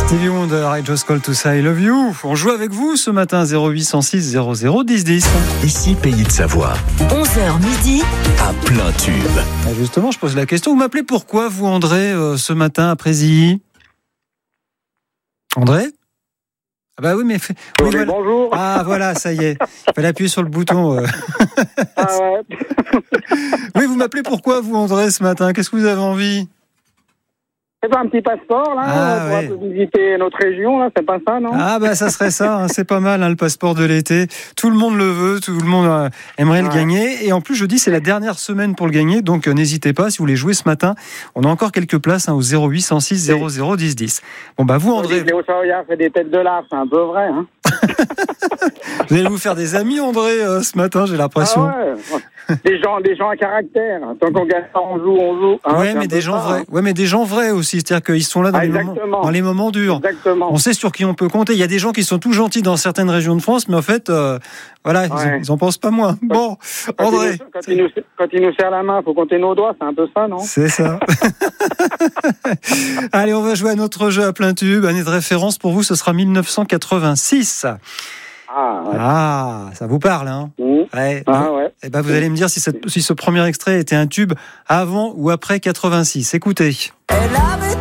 Stevie Wonder, I Just Call to Say I Love You. On joue avec vous ce matin, 0806 00 10 10. Ici, Pays de Savoie. 11h midi. À plein tube. Justement, je pose la question. Vous m'appelez pourquoi, vous, André, ce matin à Présilly? André? Ah bah oui, mais... Oui, voilà. Bonjour. Ah voilà, ça y est. Il fallait appuyer sur le bouton. Ah ouais. Oui, vous m'appelez pourquoi, vous, André, ce matin? Qu'est-ce que vous avez envie? C'est pas un petit passeport, là, Ah, pour ouais. visiter notre région, là, c'est pas ça, non? Ah bah ça serait ça, hein, c'est pas mal, hein, le passeport de l'été. Tout le monde le veut, tout le monde aimerait le gagner. Et en plus, je dis, c'est la dernière semaine pour le gagner, donc n'hésitez pas, si vous voulez jouer ce matin, on a encore quelques places, hein, au 0806 00 10 10. Bon bah vous, André, Léo Sawyer fait des têtes de lard, c'est un peu vrai, hein? vous allez vous faire des amis, André, ce matin, j'ai l'impression. Ah ouais. Des gens à caractère. Tant qu'on gagne pas, on joue. Hein, Ouais, mais des gens vrais. Ouais, mais des gens vrais aussi. C'est-à-dire qu'ils sont là dans, dans les moments durs. Exactement. On sait sur qui on peut compter. Il y a des gens qui sont tout gentils dans certaines régions de France, mais en fait, voilà, ils en pensent pas moins. Bon, André. Quand il nous serre la main, faut compter nos doigts. C'est un peu ça, non? C'est ça. Allez, on va jouer à notre jeu à plein tube. Année de référence pour vous, ce sera 1986. Ah, ouais. Ah, ça vous parle, hein? Ouais. Ah, ouais. Eh ben, vous allez me dire si ce premier extrait était un tube avant ou après 86. Écoutez.